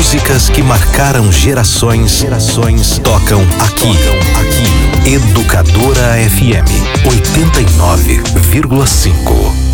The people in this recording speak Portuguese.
músicas que marcaram gerações tocam aqui. Educadora FM 89,5.